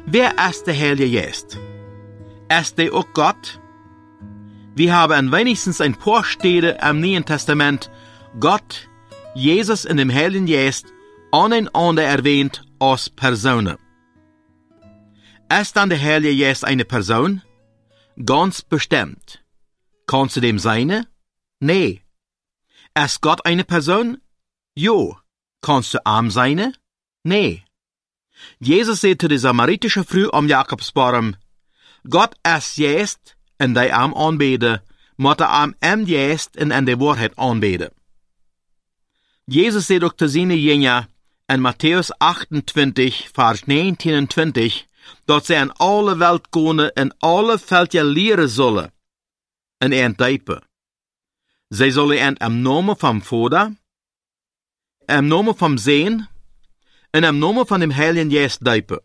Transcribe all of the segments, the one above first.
Wer ist der Heilige Geist? Ist der auch Gott? Wir haben wenigstens ein paar Stellen im Neuen Testament Gott, Jesus und dem Heiligen Geist aneinander erwähnt als Personen. Ist dann der Heilige Geist eine Person? Ganz bestimmt. Kannst du dem sein? Nee. Ist Gott eine Person? Jo. Kannst du arm sein? Nee. Jesus sagt zu der samaritische Frau am Jakobsbaum, Gott ist Geist, en die arm aanbeden, moet de arm Geist en de Wahrheit aanbeden. Jesus sagt auch zu seinen Jüngern in Matthäus 28, Vers 19 und 20, dass sie in alle Welt gehen en alle Völker lehren sollen, en deupen. Sie sollen im Namen vom Vater, im Namen vom Sohn en im Namen von dem Heiligen Geist deupen.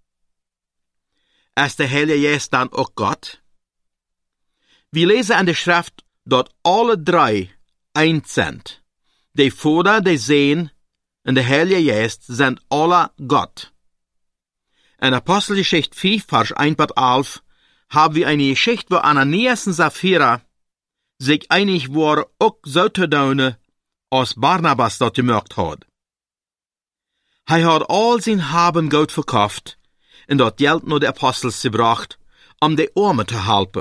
Ist der Heilige Geist dann auch Gott? Wir lesen in der Schrift, dass alle drei eins sind. Der Vater, der Sohn und der Heilige Geist sind alle Gott. In Apostelgeschichte 5, Vers 1 bis 11 haben wir eine Geschichte, wo Ananias und Sapphira sich einig waren, auch so zu tun, als Barnabas das gemacht hat. Er hat all sein Haben Geld verkauft und das Geld nur den Apostels gebracht, die Armen zu helfen.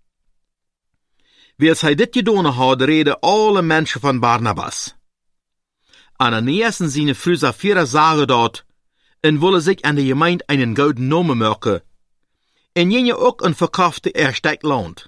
Wie er dit gedaan hat, reden alle Menschen von Barnabas. Ananias und seine Frau Sapphira sagen dort, und wollen sich an der Gemeinde einen gouden Namen machen, en jene auch een verkaufte Stück Land.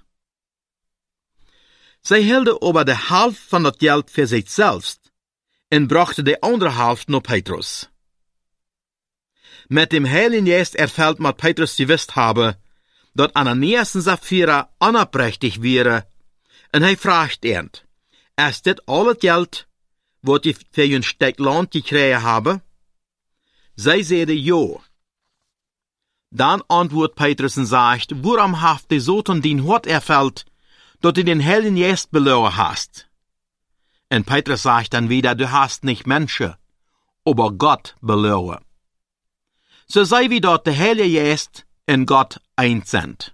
Sie hielden aber die Hälfte von das Geld für sich selbst und brachten die andere Hälfte nach Petrus. Mit dem Heiligen Geist erfällt mit Petrus gewusst habe, dass Ananias und Sapphira unabrechtig wären, und er fragt ihn, ist das alles Geld, was ich für ein Stück Land gekriegt habe? Sie sagen ja. Dann antwortet Petrus und sagt, warum haft die Soten den Hort erfällt, dass du den Heiligen Geist verloren hast? Und Petrus sagt dann wieder, du hast nicht Menschen, aber Gott verloren. So sei wie dort der Heilige Geist und Gott eins sind.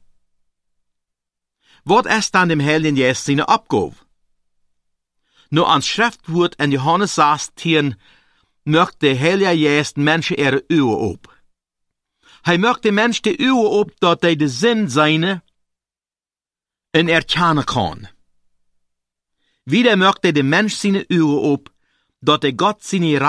Was ist dann dem Heiligen Geist seine Abgabe? Nur ans Schriftwort in Johannes 16 möchte der Heilige Geist Menschen ihre Augen op. Er möchte den Menschen die Augen op, dass er den Sinn seine und erkennen kann. Wieder möchte der Mensch seine Augen op, dass er Gott seine